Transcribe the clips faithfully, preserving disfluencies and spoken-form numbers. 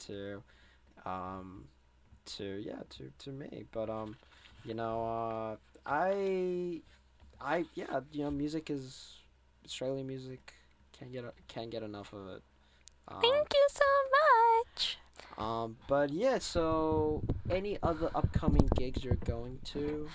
to, um, to yeah, to to me. But um, you know, uh, I, I yeah, you know, music is Australian music. Can't get can't get enough of it. Um, Thank you so much. um, but yeah, so any other upcoming gigs you're going to?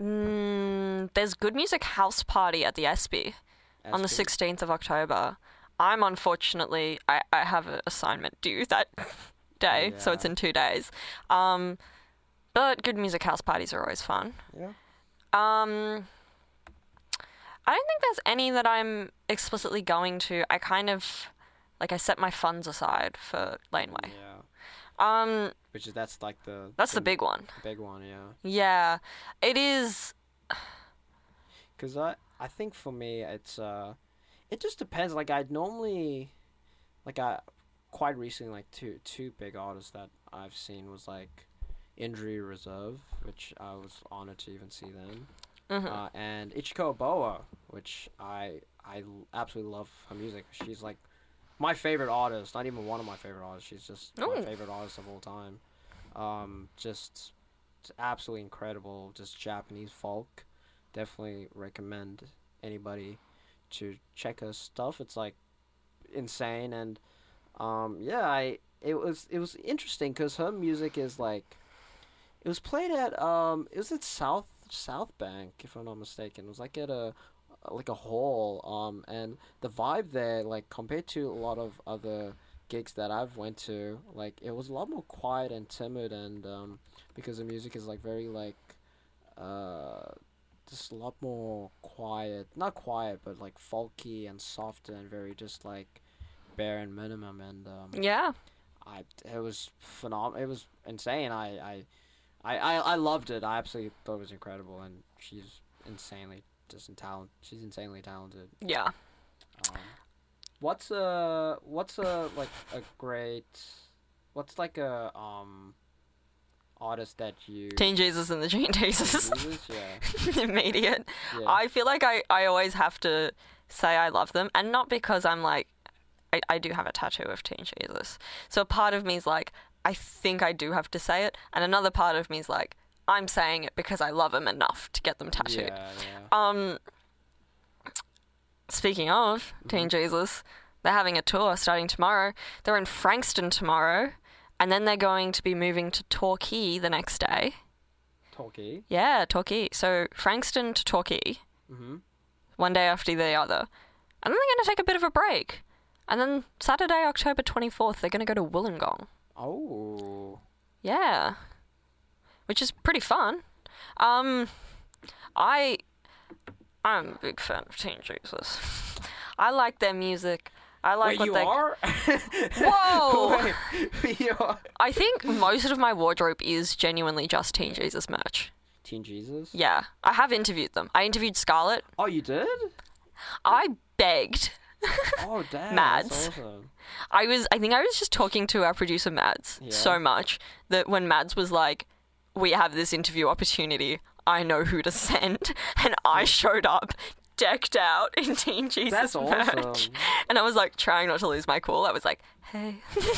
Mm, there's Good Music House Party at the S B on the S B? sixteenth of October. I'm unfortunately, I, I have an assignment due that day, so it's Yeah. in two days. Um, but Good Music House Parties are always fun. Yeah. Um, I don't think there's any that I'm explicitly going to. I kind of, like, I set my funds aside for Laneway. Yeah. Um, Which is that's like the that's the big one. big one, yeah. Yeah, it is. Cause I I think for me it's uh, it just depends. Like I'd normally, like I, quite recently like two two big artists that I've seen was like, Injury Reserve, which I was honored to even see them, Mhm. uh, and Ichiko Oboa, which I I l- absolutely love her music. She's like my favorite artist. Not even one of my favorite artists. She's just my Ooh. favorite artist of all time. Um, just it's absolutely incredible. Just Japanese folk. Definitely recommend anybody to check her stuff. It's like insane, and um, yeah, I it was it was interesting because her music is like it was played at um it was at South South Bank, if I'm not mistaken. It was like at a like a hall, um and the vibe there, like compared to a lot of other gigs that I've went to, like it was a lot more quiet and timid, and um because the music is like very like uh just a lot more quiet, not quiet but like folky and soft and very just like bare and minimum, and um Yeah. I it was phenom it was insane. I I I, I, I loved it. I absolutely thought it was incredible, and she's insanely just in talent. She's insanely talented. Yeah. Um, what's a what's a like a great what's like a um artist that you Teen Jesus and the Teen Jesus. Jesus? Yeah, Immediate. yeah. I feel like I, I always have to say I love them, and not because I'm like, I, I do have a tattoo of Teen Jesus. So a part of me is like, I think I do have to say it, and another part of me is like, I'm saying it because I love them enough to get them tattooed. Yeah, yeah. Um, speaking of Teen Jesus, they're having a tour starting tomorrow. They're in Frankston tomorrow, and then they're going to be moving to Torquay the next day. Talkie. Yeah, Torquay. So Frankston to Torquay, Mm-hmm. one day after the other. And then they're going to take a bit of a break. And then Saturday, October twenty-fourth, they're going to go to Wollongong. Oh. Yeah. Which is pretty fun. Um, I, I'm a big fan of Teen Jesus. I like their music. I like Wait, what you they... are? Whoa! Wait, you are? I think most of my wardrobe is genuinely just Teen Jesus merch. Teen Jesus? Yeah. I have interviewed them. I interviewed Scarlett. Oh, you did? I begged. Oh, damn. Mads. That's awesome. I was, I think I was just talking to our producer Mads Yeah. so much that when Mads was like, we have this interview opportunity, I know who to send, and I showed up decked out in Teen Jesus That's merch. awesome. And I was like trying not to lose my cool. I was like, hey.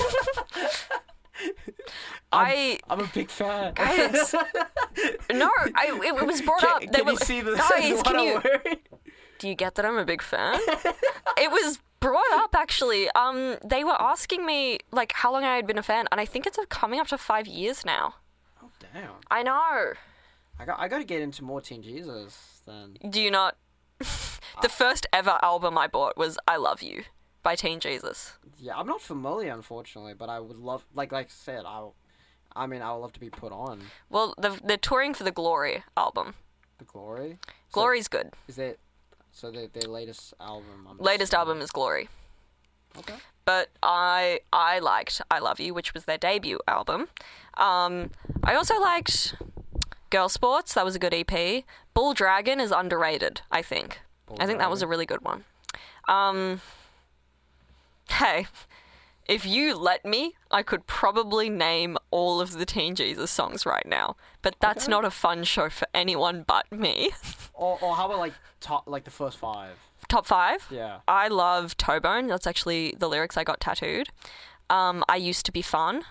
I I'm a big fan. guys, no, I it, it was brought Can, up. They can were you see the guys. what Can I'm you wearing? do you get that I'm a big fan? It was brought up actually. Um, they were asking me like how long I had been a fan, and I think it's coming up to five years now. Oh, damn. I know. I got I got to get into more Teen Jesus then. Do you not? The first ever album I bought was "I Love You" by Teen Jesus. Yeah, I'm not familiar, unfortunately, but I would love, like like I said, I, I mean, I would love to be put on Well, they're, they're touring for the Glory album. the Glory. So, Glory's good. is that so? Their their latest album. I'm Latest assuming. album is Glory. Okay. But I I liked "I Love You," which was their debut album. Um, I also liked Girl Sports. That was a good E P. Bull Dragon is underrated, I think. Bull I think that was a Dragon. really good one. Um, hey, if you let me, I could probably name all of the Teen Jesus songs right now. But that's Okay. not a fun show for anyone but me. Or or how about like top like the first five? Top five? Yeah. I love Toe Bone. That's actually the lyrics I got tattooed. Um, I Used to Be Fun.